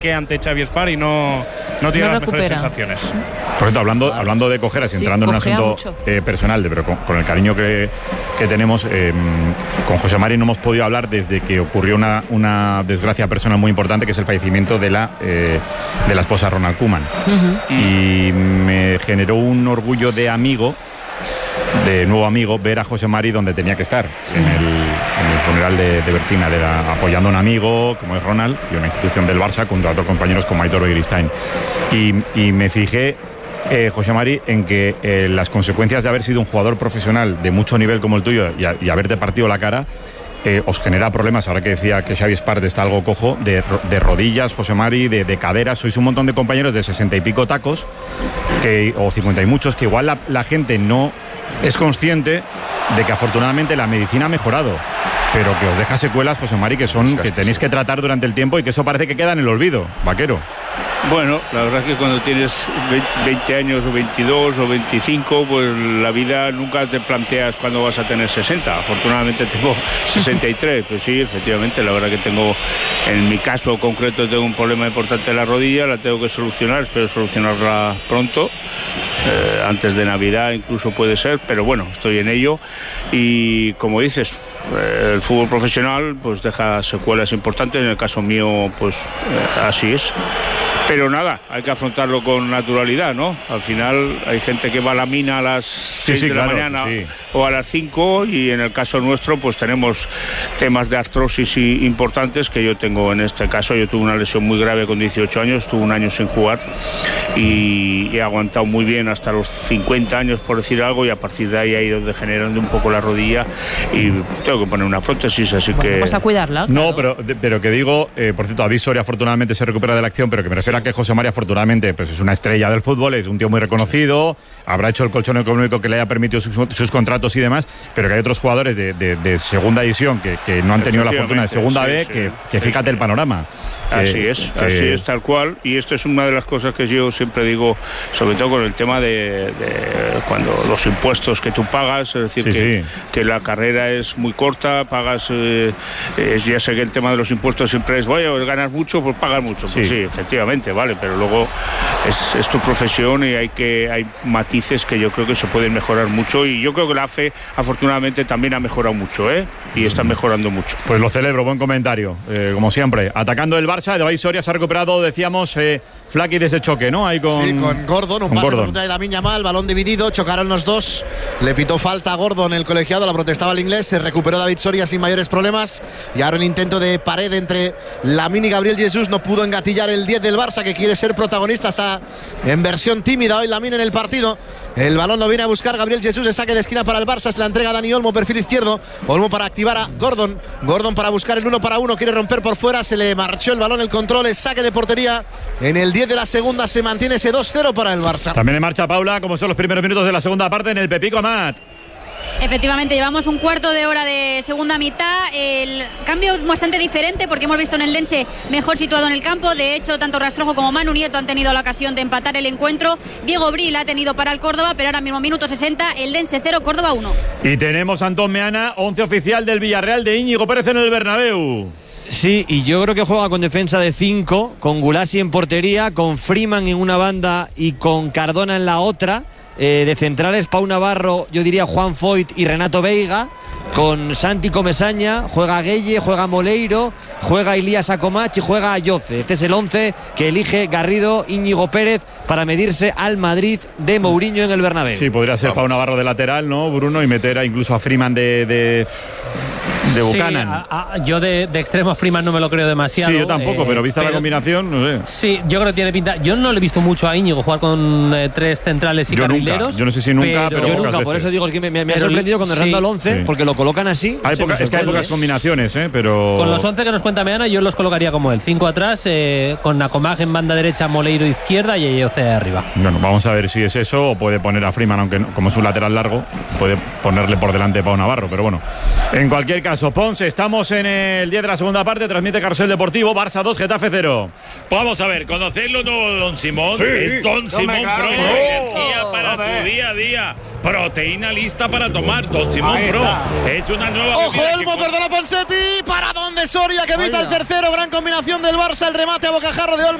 que ante Xavi Espar y no tiene las mejores sensaciones. Por cierto, hablando de cojeras, entrando en un asunto personal, pero con el cariño que tenemos, con José Mari no hemos podido hablar desde que ocurrió una desgracia personal muy importante, que es el fallecimiento de la esposa de Ronald Koeman. Y me generó un orgullo de nuevo amigo, ver a José Mari donde tenía que estar, en el funeral de Bertina, apoyando a un amigo como es Ronald y una institución del Barça junto a otros compañeros como Aitor Begiristain. Y me fijé, José Mari, en que las consecuencias de haber sido un jugador profesional de mucho nivel como el tuyo y haberte partido la cara, os genera problemas. Ahora que decía que Xavi Espart está algo cojo, de rodillas, José Mari, de caderas. Sois un montón de compañeros de 60 y pico tacos, o 50 y muchos, que igual la gente no es consciente de que afortunadamente la medicina ha mejorado, pero que os deja secuelas, José Mari, que tenéis que tratar durante el tiempo y que eso parece que queda en el olvido, Vaquero. Bueno, la verdad es que cuando tienes 20 años o 22 o 25, pues la vida nunca te planteas cuándo vas a tener 60. Afortunadamente tengo 63, pues sí, efectivamente, la verdad que en mi caso concreto tengo un problema importante en la rodilla, la tengo que solucionar, espero solucionarla pronto, antes de Navidad incluso puede ser, pero bueno, estoy en ello y como dices, el fútbol profesional pues deja secuelas importantes, en el caso mío pues así es. Pero nada, hay que afrontarlo con naturalidad, ¿no? Al final hay gente que va a la mina a las 6 de la mañana o a las 5 y en el caso nuestro pues tenemos temas de artrosis importantes que yo tengo en este caso. Yo tuve una lesión muy grave con 18 años, estuve un año sin jugar y he aguantado muy bien hasta los 50 años, por decir algo, y a partir de ahí ha ido degenerando un poco la rodilla y tengo que poner una prótesis, así que... Vamos a cuidarla. Claro. No, pero que digo, por cierto, David Soria afortunadamente se recupera de la acción, pero que me refiero a que José Mari afortunadamente pues es una estrella del fútbol, es un tío muy reconocido, habrá hecho el colchón económico que le haya permitido sus contratos y demás, pero que hay otros jugadores de segunda división que no han tenido la fortuna de segunda B, que fíjate el panorama. Así es tal cual, y esto es una de las cosas que yo siempre digo, sobre todo con el tema de cuando los impuestos que tú pagas, es decir, que la carrera es muy corta, pagas, ya sé que el tema de los impuestos siempre es, ganas mucho, pues pagas mucho, pues sí, efectivamente, vale, pero luego es tu profesión y hay matices que yo creo que se pueden mejorar mucho, y yo creo que la AFE afortunadamente también ha mejorado mucho, y está mejorando mucho. Pues lo celebro, buen comentario, como siempre. Atacando el Barça, de Soria se ha recuperado, decíamos, Flaky de ese choque, ¿no? Ahí con Gordon, un pase por ruta de Lamine Yamal, balón dividido, chocaron los dos, le pitó falta a Gordon el colegiado, la protestaba el inglés, se recuperó David Soria sin mayores problemas, y ahora un intento de pared entre Lamine y Gabriel Jesús, no pudo engatillar el 10 del Barça, que quiere ser protagonista, en versión tímida hoy Lamine en el partido. El balón lo viene a buscar Gabriel Jesús, de saque de esquina para el Barça, se la entrega a Dani Olmo, perfil izquierdo, Olmo para activar a Gordon para buscar el 1 para 1, quiere romper por fuera, se le marchó el balón, el control, es saque de portería en el 10 de la segunda, se mantiene ese 2-0 para el Barça. También en marcha, Paula, como son los primeros minutos de la segunda parte en el Pepico Amat. Efectivamente, llevamos un cuarto de hora de segunda mitad. El cambio bastante diferente porque hemos visto en el Lense mejor situado en el campo. De hecho, tanto Rastrojo como Manu Nieto han tenido la ocasión de empatar el encuentro. Diego Bril ha tenido para el Córdoba, pero ahora mismo minuto 60, el Lense 0, Córdoba 1. Y tenemos a Antón Meana, 11 oficial del Villarreal de Íñigo Pérez en el Bernabéu. Sí, y yo creo que juega con defensa de 5, con Gulasi en portería, con Freeman en una banda y con Cardona en la otra. De centrales, Pau Navarro, yo diría Juan Foyt y Renato Veiga. Con Santi Comesaña, juega Gueye, juega Moleiro, juega Ilías Acomach y juega Ayoce. Este es el 11 que elige Garrido Íñigo Pérez para medirse al Madrid de Mourinho en el Bernabéu. Sí, podría ser Pau Navarro de lateral, ¿no, Bruno? Y meter incluso a Freeman de Buchanan. Sí, yo de extremo Freeman no me lo creo demasiado. Sí, yo tampoco, pero vista la combinación, no sé. Sí, yo creo que tiene pinta. Yo no le he visto mucho a Íñigo jugar con 3 centrales y carrileros. Yo no sé si nunca, pero yo nunca, por eso digo que me ha sorprendido cuando se han dado el 11, porque lo colocan así. Hay pocas combinaciones, pero... Con los 11 que nos cuenta Meana, yo los colocaría como él. 5 atrás, con Acomag en banda derecha, Moleiro izquierda y Ayoce arriba. Bueno, vamos a ver si es eso, o puede poner a Freeman, aunque como es un lateral largo, puede ponerle por delante Pau Navarro, pero bueno. En cualquier caso, caso. Ponce, estamos en el 10 de la segunda parte, transmite Carrusel Deportivo, Barça 2, Getafe 0. Vamos a ver, ¿conocéis lo nuevo de Don Simón? Sí. Es Don Simón Pro, energía para tu día a día. Proteína lista para tomar, Don Simón Pro. Es una nueva... ¡Ojo, Olmo, perdona Ponseti! Para donde Soria, que evita el tercero. Gran combinación del Barça, el remate a bocajarro de Olmo.